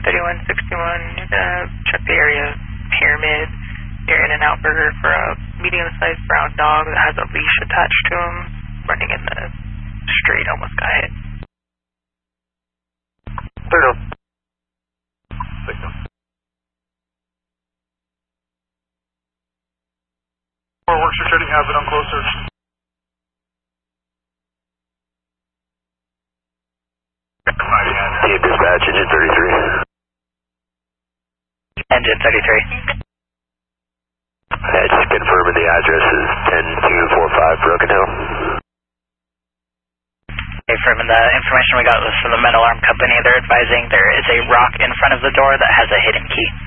3161, you're gonna check the area pyramid. You're in and out burger for a medium-sized brown dog that has a leash attached to him, running in the street, almost got hit. Signal. More works are shooting hazard on close search. Team dispatch, engine 33. Engine 33. Just confirming the address is 10245 Broken Hill. From the information we got was from the Metal Arm Company. They're advising there is a rock in front of the door that has a hidden key.